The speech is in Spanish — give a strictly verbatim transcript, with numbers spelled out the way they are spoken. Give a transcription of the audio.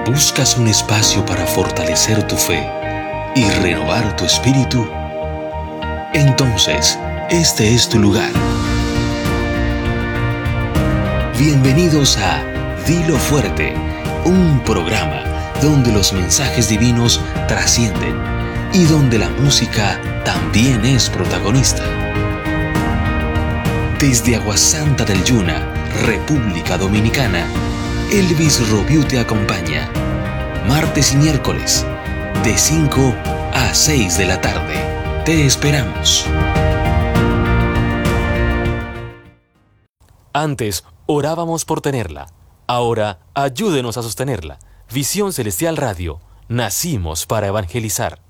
¿Buscas un espacio para fortalecer tu fe y renovar tu espíritu? Entonces, este es tu lugar. Bienvenidos a Dilo Fuerte, un programa donde los mensajes divinos trascienden y donde la música también es protagonista. Desde Aguasanta del Yuna, República Dominicana, Elvis Robiu te acompaña, martes y miércoles, de cinco a seis de la tarde. Te esperamos. Antes orábamos por tenerla, ahora ayúdenos a sostenerla. Visión Celestial Radio, nacimos para evangelizar.